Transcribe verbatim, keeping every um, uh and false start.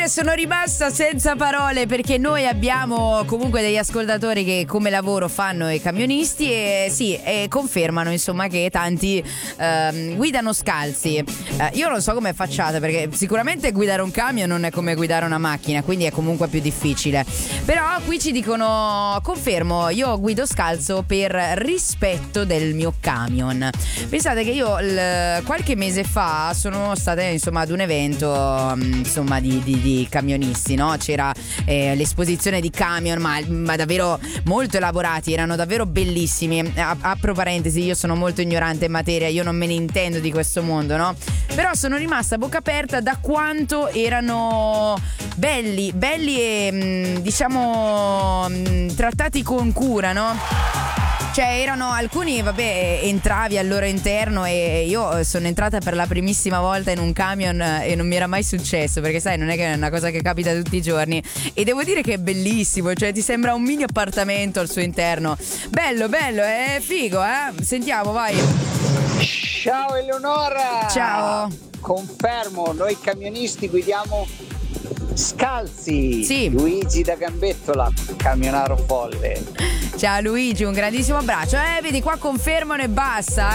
dire, sono rimasta senza parole perché noi abbiamo comunque degli ascoltatori che come lavoro fanno i camionisti e sì, e confermano insomma che tanti ehm, guidano scalzi. Eh, io non so come facciate perché sicuramente guidare un camion non è come guidare una macchina, quindi è comunque più difficile. Però qui ci dicono, confermo, io guido scalzo per rispetto del mio camion. Pensate che io l- qualche mese fa sono stata insomma ad un evento insomma di, di, di camionisti, no? C'era eh, l'esposizione di camion ma, ma davvero molto elaborati, erano davvero bellissimi. A- apro parentesi, io sono molto ignorante in materia, io non me ne intendo di questo mondo, no? Però sono rimasta a bocca aperta da quanto erano belli, belli e mh, diciamo mh, trattati con cura, no? Cioè erano alcuni, vabbè, entravi al loro interno e io sono entrata per la primissima volta in un camion e non mi era mai successo, perché sai, non è che è una cosa che capita tutti i giorni, e devo dire che è bellissimo, cioè ti sembra un mini appartamento al suo interno. Bello, bello, è figo, eh? Sentiamo, vai. Ciao Eleonora. Ciao. Confermo, noi camionisti guidiamo scalzi. Sì. Luigi da Gambettola, camionaro folle. Ciao Luigi, un grandissimo abbraccio. Eh, vedi, qua confermano e basta,